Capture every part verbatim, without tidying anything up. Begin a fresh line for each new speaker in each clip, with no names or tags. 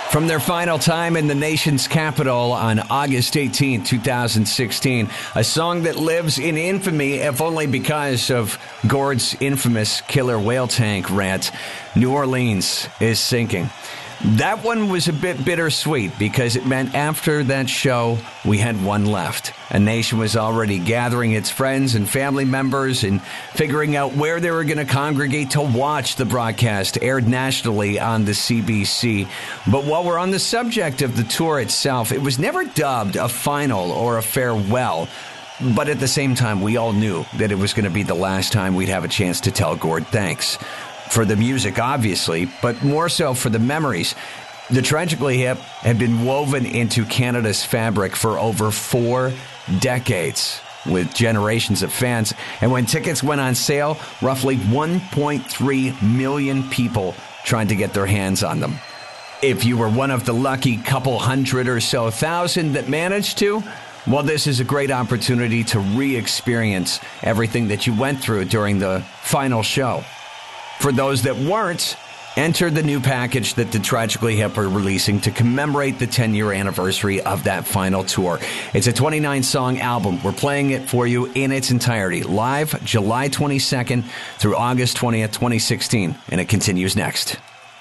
From their final time in the nation's capital on August eighteenth, twenty sixteen, a song that lives in infamy, if only because of Gord's infamous killer whale tank rant, New Orleans is sinking. That one was a bit bittersweet because it meant after that show, we had one left. A nation was already gathering its friends and family members and figuring out where they were going to congregate to watch the broadcast aired nationally on the C B C. But while we're on the subject of the tour itself, it was never dubbed a final or a farewell. But at the same time, we all knew that it was going to be the last time we'd have a chance to tell Gord thanks. For the music, obviously, but more so for the memories. The Tragically Hip had been woven into Canada's fabric for over four decades, with generations of fans. And when tickets went on sale, roughly one point three million people tried to get their hands on them. If you were one of the lucky couple hundred or so thousand that managed to, well, this is a great opportunity to re-experience everything that you went through during the final show. For those that weren't, enter the new package that the Tragically Hip are releasing to commemorate the ten-year anniversary of that final tour. It's a twenty-nine song album. We're playing it for you in its entirety, live July twenty-second through August twentieth, twenty sixteen, and it continues next.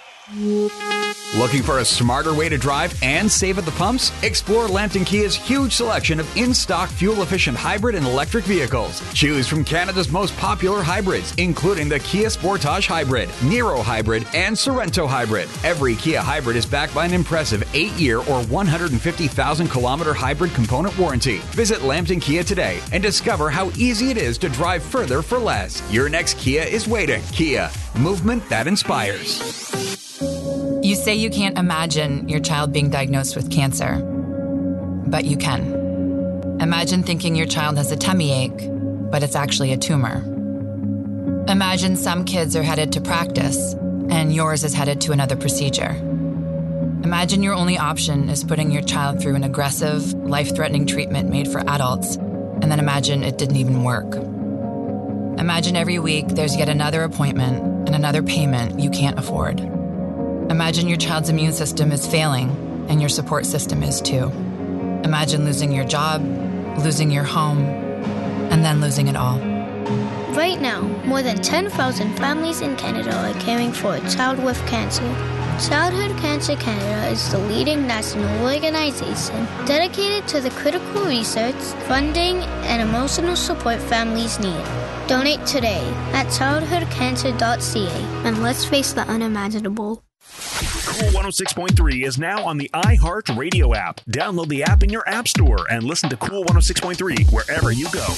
Looking for a smarter way to drive and save at the pumps? Explore Lambton Kia's huge selection of in-stock fuel-efficient hybrid and electric vehicles. Choose from Canada's most popular hybrids, including the Kia Sportage Hybrid, Niro Hybrid, and Sorento Hybrid. Every Kia hybrid is backed by an impressive eight-year or one hundred fifty thousand kilometer hybrid component warranty. Visit Lambton Kia today and discover how easy it is to drive further for less. Your next Kia is waiting. Kia, movement that inspires.
You say you can't imagine your child being diagnosed with cancer, but you can. Imagine thinking your child has a tummy ache, but it's actually a tumor. Imagine some kids are headed to practice, and yours is headed to another procedure. Imagine your only option is putting your child through an aggressive, life-threatening treatment made for adults, and then imagine it didn't even work. Imagine every week there's yet another appointment and another payment you can't afford. Imagine your child's immune system is failing, and your support system is too. Imagine losing your job, losing your home, and then losing it all.
Right now, more than ten thousand families in Canada are caring for a child with cancer. Childhood Cancer Canada is the leading national organization dedicated to the critical research, funding, and emotional support families need. Donate today at childhood cancer dot c a and let's face the unimaginable.
Cool one oh six point three is now on the iHeart Radio app. Download the app in your app store and listen to Cool one oh six point three wherever you go.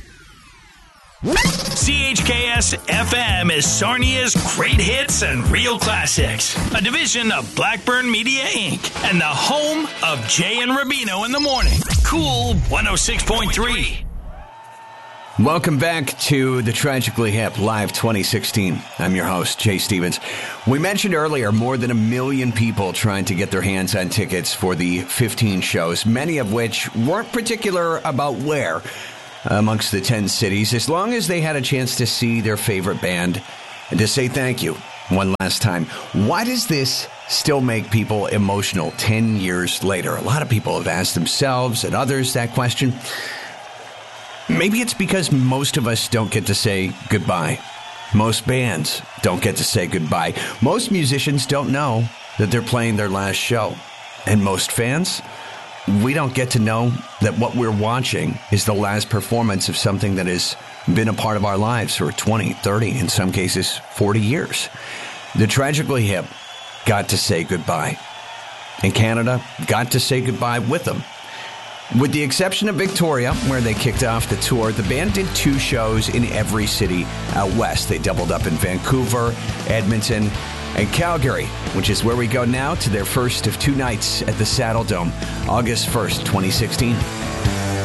C H K S F M is Sarnia's Great Hits and Real Classics, a division of Blackburn Media Incorporated, and the home of Jay and Rubino in the morning. Cool one oh six point three.
Welcome back to the Tragically Hip Live twenty sixteen. I'm your host, Jay Stevens. We mentioned earlier more than a million people trying to get their hands on tickets for the fifteen shows, many of which weren't particular about where amongst the ten cities, as long as they had a chance to see their favorite band and to say thank you one last time. Why does this still make people emotional ten years later? A lot of people have asked themselves and others that question. Maybe it's because most of us don't get to say goodbye. Most bands don't get to say goodbye. Most musicians don't know that they're playing their last show. And most fans, we don't get to know that what we're watching is the last performance of something that has been a part of our lives for twenty, thirty, in some cases forty years. The Tragically Hip got to say goodbye. And Canada got to say goodbye with them. With the exception of Victoria, where they kicked off the tour, the band did two shows in every city out west. They doubled up in Vancouver, Edmonton, and Calgary, which is where we go now to their first of two nights at the Saddle Dome, August first, twenty sixteen.